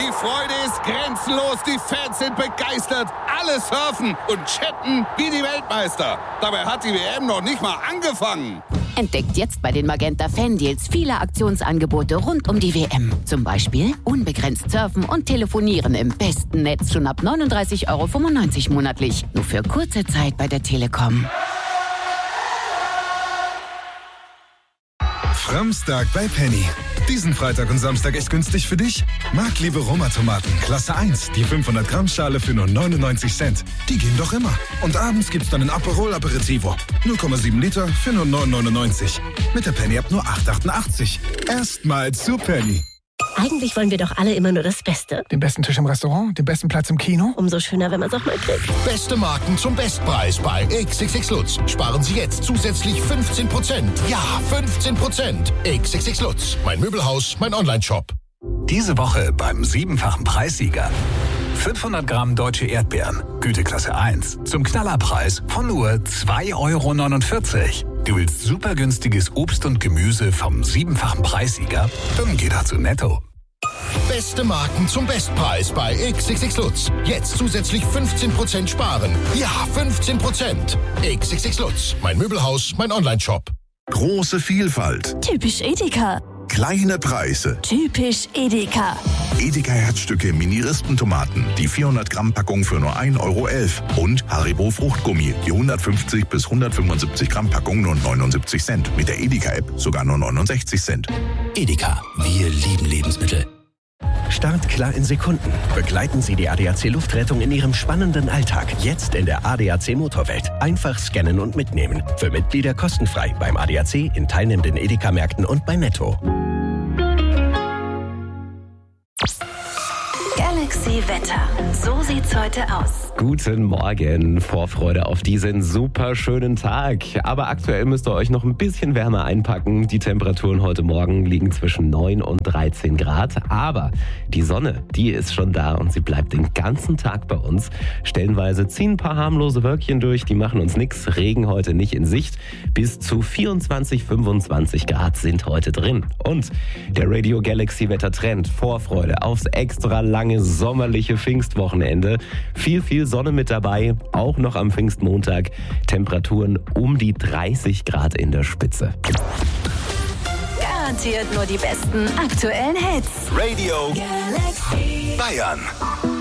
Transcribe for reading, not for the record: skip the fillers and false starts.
Die Freude ist grenzenlos, die Fans sind begeistert, alle surfen und chatten wie die Weltmeister. Dabei hat die WM noch nicht mal angefangen. Entdeckt jetzt bei den Magenta Fan-Deals viele Aktionsangebote rund um die WM. Zum Beispiel unbegrenzt surfen und telefonieren im besten Netz schon ab 39,95 € monatlich. Nur für kurze Zeit bei der Telekom. Framstag bei Penny. Diesen Freitag und Samstag echt günstig für dich? Marktliebe Roma-Tomaten, Klasse 1, die 500 Gramm Schale für nur 99 Cent. Die gehen doch immer. Und abends gibt's dann ein Aperol Aperitivo. 0,7 Liter für nur 9,99. Mit der Penny-App nur 8,88. Erstmal zu Penny. Eigentlich wollen wir doch alle immer nur das Beste. Den besten Tisch im Restaurant, den besten Platz im Kino. Umso schöner, wenn man es auch mal kriegt. Beste Marken zum Bestpreis bei XXX Lutz. Sparen Sie jetzt zusätzlich 15%. Ja, 15%. XXX Lutz. Mein Möbelhaus, mein Onlineshop. Diese Woche beim 7-fachen Preissieger. 500 Gramm deutsche Erdbeeren, Güteklasse 1, zum Knallerpreis von nur 2,49 €. Du willst super günstiges Obst und Gemüse vom 7-fachen Preissieger? Dann geh doch zu Netto. Beste Marken zum Bestpreis bei XXX Lutz. Jetzt zusätzlich 15% sparen. Ja, 15%. XXX Lutz. Mein Möbelhaus, mein Onlineshop. Große Vielfalt. Typisch Edeka. Kleine Preise. Typisch Edeka. Edeka Herzstücke Mini-Rispentomaten, die 400 Gramm Packung für nur 1,11 € und Haribo Fruchtgummi, die 150 bis 175 Gramm Packung nur 79 Cent. Mit der Edeka-App sogar nur 69 Cent. Edeka, wir lieben Lebensmittel. Start klar in Sekunden. Begleiten Sie die ADAC Luftrettung in Ihrem spannenden Alltag. Jetzt in der ADAC Motorwelt. Einfach scannen und mitnehmen. Für Mitglieder kostenfrei beim ADAC, in teilnehmenden Edeka-Märkten und bei Netto. Galaxy Wetter. So sieht's heute aus. Guten Morgen. Vorfreude auf diesen super schönen Tag. Aber aktuell müsst ihr euch noch ein bisschen wärmer einpacken. Die Temperaturen heute Morgen liegen zwischen 9 und 13 Grad. Aber die Sonne, die ist schon da und sie bleibt den ganzen Tag bei uns. Stellenweise ziehen ein paar harmlose Wölkchen durch, die machen uns nichts. Regen heute nicht in Sicht. Bis zu 24, 25 Grad sind heute drin. Und der Radio Galaxy Wettertrend. Vorfreude aufs extra lange sommerliche Pfingstwochenende. Viel Sonne mit dabei, auch noch am Pfingstmontag. Temperaturen um die 30 Grad in der Spitze. Garantiert nur die besten aktuellen Hits. Radio Galaxy Bayern.